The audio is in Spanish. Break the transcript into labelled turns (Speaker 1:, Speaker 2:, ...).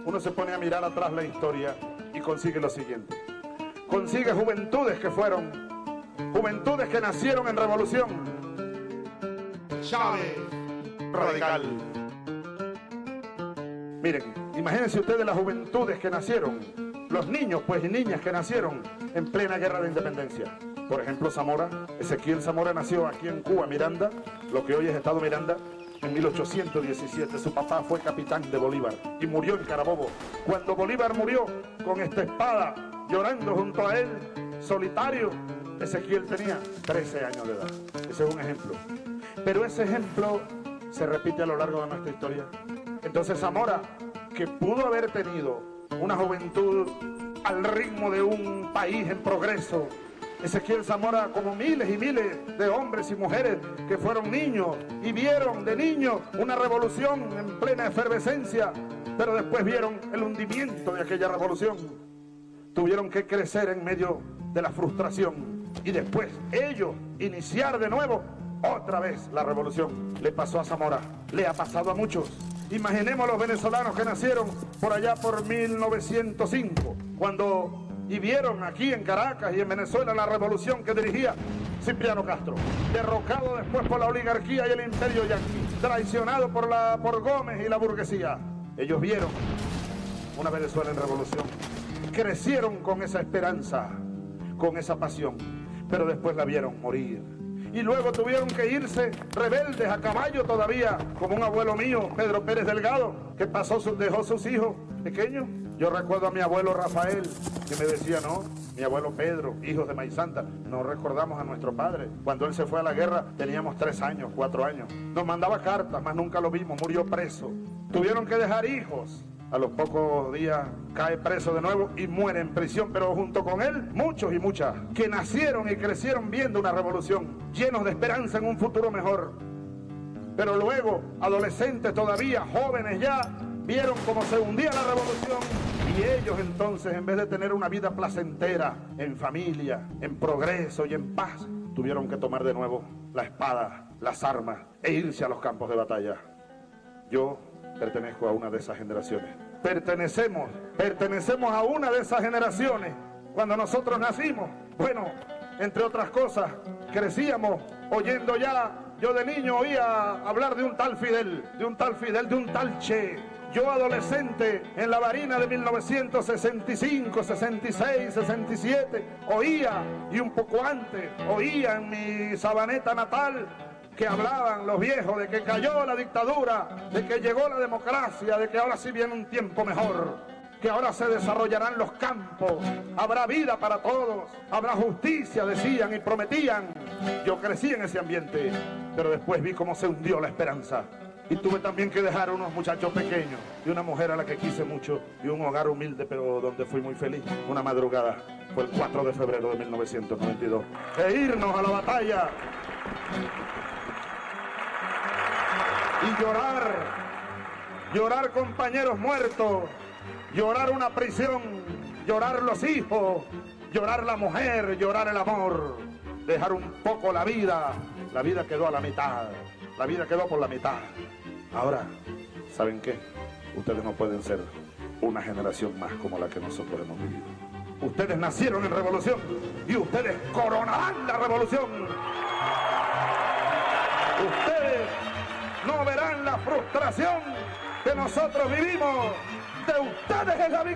Speaker 1: uno se pone a mirar atrás la historia y consigue lo siguiente. Consigue juventudes que nacieron en revolución.
Speaker 2: Chávez, radical.
Speaker 1: Miren, imagínense ustedes las juventudes que nacieron, los niños pues y niñas que nacieron en plena guerra de independencia. Por ejemplo, Zamora, Ezequiel Zamora nació aquí en Cuba, Miranda, lo que hoy es Estado Miranda, en 1817. Su papá fue capitán de Bolívar y murió en Carabobo. Cuando Bolívar murió con esta espada, llorando junto a él, solitario, Ezequiel tenía 13 años de edad. Ese es un ejemplo. Pero ese ejemplo se repite a lo largo de nuestra historia. Entonces Zamora, que pudo haber tenido una juventud al ritmo de un país en progreso, Ezequiel Zamora, como miles y miles de hombres y mujeres que fueron niños y vieron de niños una revolución en plena efervescencia, pero después vieron el hundimiento de aquella revolución. Tuvieron que crecer en medio de la frustración y después ellos iniciar de nuevo otra vez la revolución. Le pasó a Zamora, le ha pasado a muchos. Imaginemos los venezolanos que nacieron por allá por 1905, cuando y vieron aquí en Caracas y en Venezuela la revolución que dirigía Cipriano Castro, derrocado después por la oligarquía y el imperio yanqui, traicionado por Gómez y la burguesía. Ellos vieron una Venezuela en revolución, crecieron con esa esperanza, con esa pasión, pero después la vieron morir. Y luego tuvieron que irse rebeldes a caballo todavía, como un abuelo mío, Pedro Pérez Delgado, que dejó sus hijos pequeños. Yo recuerdo a mi abuelo Rafael, que me decía, no, mi abuelo Pedro, hijos de Maíz Santa, no recordamos a nuestro padre. Cuando él se fue a la guerra teníamos 3 años, 4 años. Nos mandaba cartas, mas nunca lo vimos, murió preso. Tuvieron que dejar hijos. A los pocos días cae preso de nuevo y muere en prisión, pero junto con él muchos y muchas que nacieron y crecieron viendo una revolución, llenos de esperanza en un futuro mejor. Pero luego, adolescentes todavía, jóvenes ya, vieron cómo se hundía la revolución y ellos entonces, en vez de tener una vida placentera, en familia, en progreso y en paz, tuvieron que tomar de nuevo la espada, las armas e irse a los campos de batalla. Yo pertenezco a una de esas generaciones. Pertenecemos a una de esas generaciones. Cuando nosotros nacimos, bueno, entre otras cosas, crecíamos oyendo ya, yo de niño oía hablar de un tal Fidel, de un tal Che. Yo adolescente en la Barina de 1965, 66, 67, oía, y un poco antes, oía en mi Sabaneta natal, que hablaban los viejos de que cayó la dictadura, de que llegó la democracia, de que ahora sí viene un tiempo mejor, que ahora se desarrollarán los campos, habrá vida para todos, habrá justicia, decían y prometían. Yo crecí en ese ambiente, pero después vi cómo se hundió la esperanza. Y tuve también que dejar unos muchachos pequeños y una mujer a la que quise mucho y un hogar humilde, pero donde fui muy feliz. Una madrugada, fue el 4 de febrero de 1992, e irnos a la batalla y llorar compañeros muertos, llorar una prisión, llorar los hijos, llorar la mujer, llorar el amor, dejar un poco la vida quedó a la mitad, la vida quedó por la mitad. Ahora, ¿saben qué? Ustedes no pueden ser una generación más como la que nosotros hemos vivido. Ustedes nacieron en revolución y ustedes coronarán la revolución. Ustedes no verán la frustración que nosotros vivimos. De ustedes es la victoria.